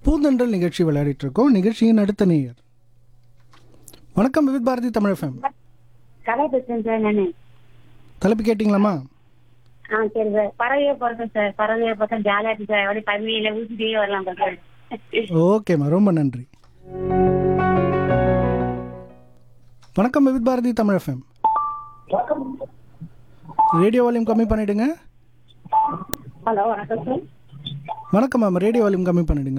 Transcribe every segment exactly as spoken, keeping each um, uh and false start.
பூந்தென்றல் நிகழ்ச்சி விளையாடிட்டு இருக்கோம். நிகழ்ச்சியின் அடுத்த நேயர். வணக்கம் விவித் பாரதி தமிழ் எஃப்எம். கதை பேசுறேன் சார் நானு. தலைப்பு கேட்டிங்களாமா? ஆ சரி சார். பறவையை பார்த்தேன் சார். பறவையை பார்த்தா ஜாலியா இருக்கு சார். அப்படி பறவையில ஊசிட்டே வரலாம் சார். ஓகேம்மா, ரொம்ப நன்றி. வணக்கம் Vividh Bharathi Tamil FM. Radio volume கம்மி பண்ணிடுங்க. ஹலோ வணக்கம் சார். வணக்கம் மேம், ரேடியோ வால்யூம் கம்மி பண்ணிடுங்க.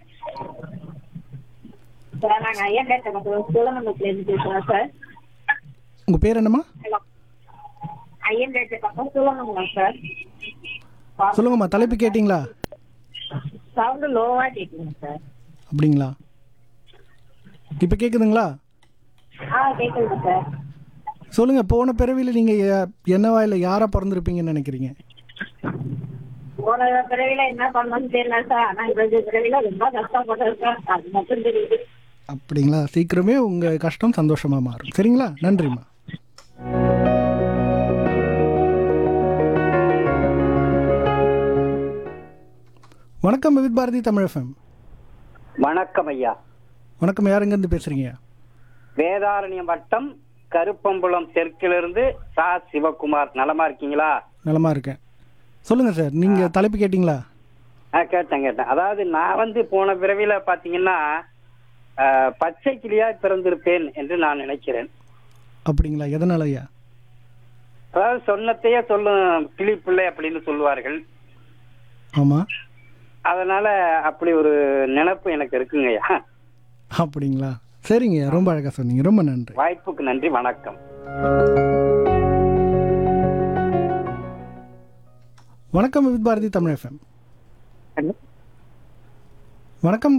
சார் நாங்கள் ஐயா கேட்டேன் சோழமங்கலத்துலேருந்து பேசுகிறோம் சார். உங்கள் பேர் என்னம்மா? ஹலோ ஐயன் கேட்ட பக்கம் சோழமங்கலம் சார். சொல்லுங்கம்மா, தலைப்பு கேட்டிங்களா? சவுண்டு லோவாக கேட்குங்க சார். அப்படிங்களா? இப்போ கேட்குதுங்களா? ஆ கேட்குதுங்க சார். சொல்லுங்கள், போன பிறவியில் நீங்கள் என்னவா இல்லை யாராக பிறந்திருப்பீங்கன்னு நினைக்கிறீங்க? போன பிறவில என்ன பண்ணணும்னு தெரியல சார். ஆனால் இந்த பிறவில ரொம்ப கஷ்டப்பட்டது சார். அது மட்டும் தெரியுது. அப்படிங்களா? சீக்கிரமே உங்கள் கஷ்டம் சந்தோஷமாக மாறும். சரிங்களா? நன்றிம்மா. வணக்கம் விவித் பாரதி தமிழ் எஃப்எம். வணக்கம் ஐயா. வணக்கம், யாருங்கேருந்து பேசுகிறீங்க? வேதாரண்யம் வட்டம் கருப்பம்புலம் தெற்கிலிருந்து சா சிவகுமார். நலமா இருக்கீங்களா? நலமாக இருக்கேன். சொல்லுங்கள் சார், நீங்கள் தலைப்பு கேட்டிங்களா? ஆ கேட்டேன் கேட்டேன். அதாவது நான் வந்து போன பிறவில பார்த்தீங்கன்னா பச்சை கிளியாய் பிறந்திருப்பேன் என்று நான் நினைக்கிறேன். அப்படிங்களா? எதனால ஐயா? அதாவது சொன்னத்தையே சொல்லும் கிளி பிள்ளை அப்படின்னு சொல்லுவார்கள். ஆமாம். அதனால அப்படி ஒரு நினைப்பு எனக்கு இருக்குங்க ஐயா. அப்படிங்களா? சரிங்க, ரொம்ப அழகாக சொன்னீங்க. ரொம்ப நன்றி. வாய்ப்புக்கு நன்றி. வணக்கம். வணக்கம் விவித் பாரதி தமிழ் எஃப்எம். ஹலோ வணக்கம்.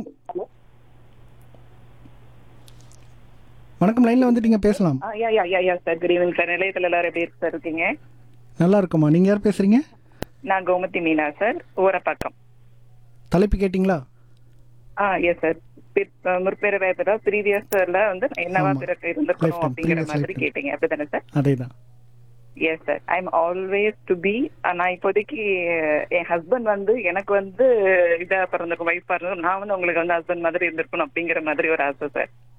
வணக்கம், லைனில் வந்துட்டீங்க, பேசலாம். ஆ யா யா யா யா சார். Good evening sir. நிலையத்தில் எல்லாரும் எப்படி இருக்கு சார் இருக்கீங்க? நல்லா இருக்குமா? நீங்கள் யார் பேசுகிறீங்க? நான் கோமதி மீனா சார், ஊரப்பாக்கம். தலைப்பு கேட்டிங்களா? ஆ எஸ் சார். முற்பேற வேப்பதா ப்ரீவியஸ் சார்ல வந்து என்னவா ஆமா. பிறகு இருந்திருக்கணும் Lifetime, அப்படிங்கிற previous மாதிரி lifetime. கேட்டீங்க, அப்படிதானே சார்? அதே தான். Yes sir. I am always to be. நான் இப்போதைக்கு என் ஹஸ்பண்ட் வந்து எனக்கு வந்து இதா பிறந்திருக்கும், வைஃபா இருந்திருக்கும். நான் வந்து உங்களுக்கு வந்து ஹஸ்பண்ட் மாதிரி இருந்திருக்கணும் அப்படிங்கிற மாதிரி ஒரு ஆசை சார்.